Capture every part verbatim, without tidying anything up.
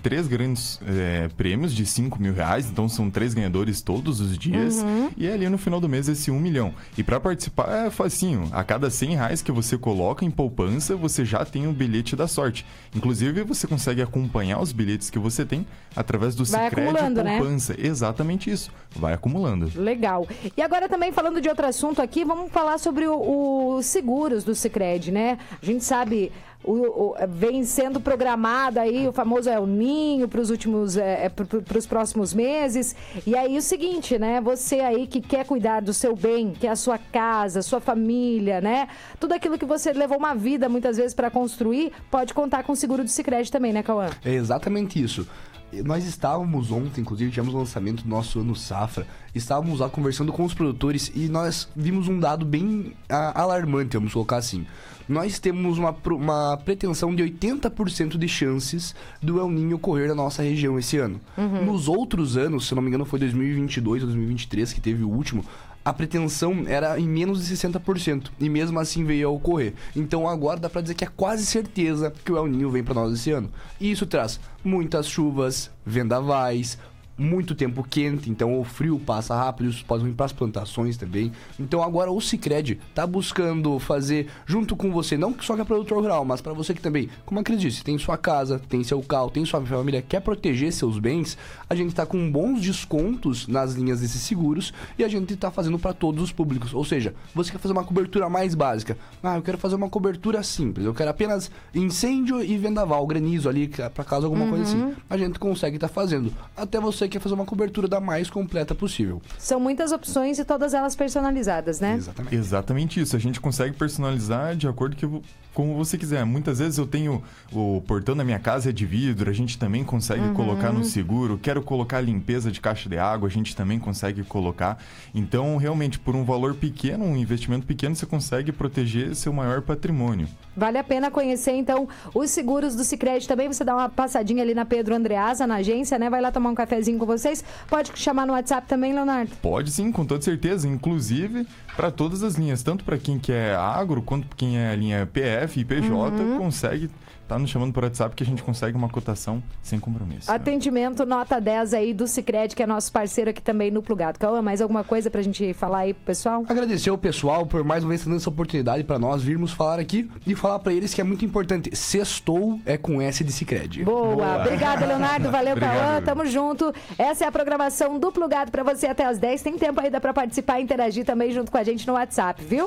três grandes é, prêmios de cinco mil reais, então são três ganhadores todos os dias, uhum. e ali no final do mês esse um milhão. E para participar é facinho, a cada cem reais que você coloca em poupança, você já tem o bilhete da sorte. Inclusive, você consegue acompanhar os bilhetes que você tem através do Sicredi Poupança. Né? Exatamente isso, vai acumulando. Legal. E agora também falando de outro assunto aqui, vamos falar sobre os seguros do Sicredi, né? A gente sabe... O, o, vem sendo programado aí o famoso El Ninho para os últimos, é, para os próximos meses. E aí o seguinte, né? Você aí que quer cuidar do seu bem, que é a sua casa, sua família, né? Tudo aquilo que você levou uma vida muitas vezes para construir, pode contar com o seguro do Sicredi também, né, Cauã? É exatamente isso. Nós estávamos ontem, inclusive, tivemos o lançamento do nosso ano Safra, estávamos lá conversando com os produtores e nós vimos um dado bem a, alarmante, vamos colocar assim. Nós temos uma, uma pretensão de oitenta por cento de chances do El Ninho ocorrer na nossa região esse ano. Uhum. Nos outros anos, se não me engano foi dois mil e vinte e dois ou dois mil e vinte e três que teve o último, a pretensão era em menos de sessenta por cento e mesmo assim veio a ocorrer. Então agora dá pra dizer que é quase certeza que o El Ninho vem pra nós esse ano. E isso traz muitas chuvas, vendavais, muito tempo quente, então o frio passa rápido, isso pode vir para as plantações também. Então agora o Sicredi tá buscando fazer junto com você, não só que é produtor rural, mas para você que também, como eu acredito, tem sua casa, tem seu carro, tem sua família, quer proteger seus bens, a gente tá com bons descontos nas linhas desses seguros e a gente tá fazendo para todos os públicos. Ou seja, você quer fazer uma cobertura mais básica, ah, eu quero fazer uma cobertura simples, eu quero apenas incêndio e vendaval, granizo ali, para caso alguma uhum. coisa assim, a gente consegue tá fazendo. Até você quer fazer uma cobertura da mais completa possível. São muitas opções e todas elas personalizadas, né? Exatamente. Exatamente isso. A gente consegue personalizar de acordo com como você quiser. Muitas vezes eu tenho o portão da minha casa é de vidro, a gente também consegue uhum. colocar no seguro. Quero colocar limpeza de caixa de água, a gente também consegue colocar. Então, realmente, por um valor pequeno, um investimento pequeno, você consegue proteger seu maior patrimônio. Vale a pena conhecer, então, os seguros do Sicredi também. Você dá uma passadinha ali na Pedro Andreasa, na agência, né? Vai lá tomar um cafezinho com vocês. Pode chamar no WhatsApp também, Leonardo? Pode sim, com toda certeza. Inclusive, para todas as linhas, tanto para quem quer agro, quanto para quem é a linha P F e P J, uhum. consegue... Tá nos chamando por WhatsApp que a gente consegue uma cotação sem compromisso. Atendimento né? nota dez aí do Sicredi, que é nosso parceiro aqui também no Plugado. Cauã, mais alguma coisa pra gente falar aí pro pessoal? Agradecer ao pessoal por mais uma vez dando essa oportunidade pra nós virmos falar aqui e falar pra eles que é muito importante. Sextou é com S de Sicredi. Boa. Boa. Obrigada, Leonardo. Valeu, Cauã. Tamo junto. Essa é a programação do Plugado pra você até as dez. Tem tempo ainda pra participar e interagir também junto com a gente no WhatsApp, viu?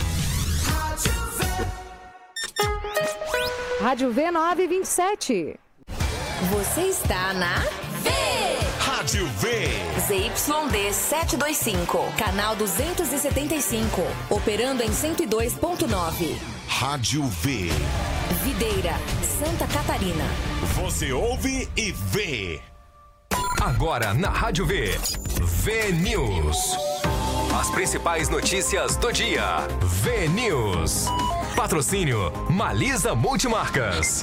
Rádio V nove vinte e sete. Você está na V. Rádio V. Z Y D setecentos e vinte e cinco. Canal duzentos e setenta e cinco. Operando em cento e dois ponto nove. Rádio V. Videira, Santa Catarina. Você ouve e vê. Agora na Rádio V. V News. As principais notícias do dia. V News. Patrocínio Malisa Multimarcas.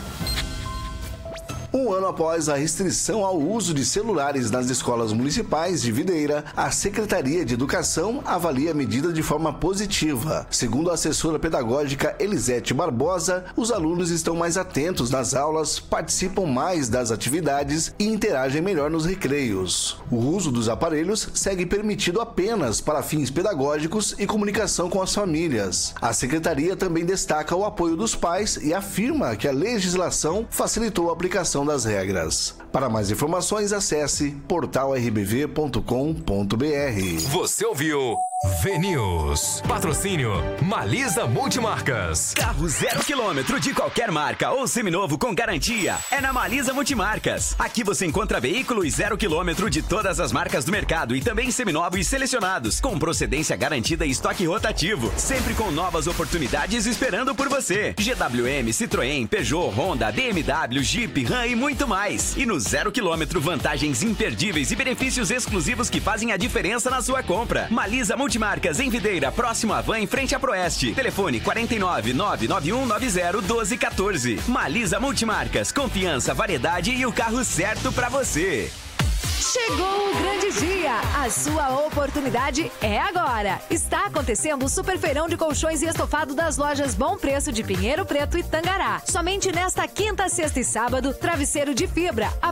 Um ano após a restrição ao uso de celulares nas escolas municipais de Videira, a Secretaria de Educação avalia a medida de forma positiva. Segundo a assessora pedagógica Elisete Barbosa, os alunos estão mais atentos nas aulas, participam mais das atividades e interagem melhor nos recreios. O uso dos aparelhos segue permitido apenas para fins pedagógicos e comunicação com as famílias. A Secretaria também destaca o apoio dos pais e afirma que a legislação facilitou a aplicação das regras. Para mais informações, acesse portal r b v ponto com ponto b r. Você ouviu V News. Patrocínio Malisa Multimarcas. Carro zero quilômetro de qualquer marca ou seminovo com garantia é na Malisa Multimarcas. Aqui você encontra veículos zero quilômetro de todas as marcas do mercado e também seminovos selecionados, com procedência garantida e estoque rotativo, sempre com novas oportunidades esperando por você. G W M, Citroën, Peugeot, Honda, B M W, Jeep, Ram e muito mais. E no zero quilômetro, vantagens imperdíveis e benefícios exclusivos que fazem a diferença na sua compra. Malisa Multimarcas em Videira, próximo à Van, em frente à Proeste. Telefone quatro nove nove nove um nove zero um dois um quatro. Malisa Multimarcas, confiança, variedade e o carro certo pra você. Chegou o grande dia! A sua oportunidade é agora! Está acontecendo o Super Feirão de Colchões e Estofado das lojas Bom Preço de Pinheiro Preto e Tangará. Somente nesta quinta, sexta e sábado, travesseiro de fibra a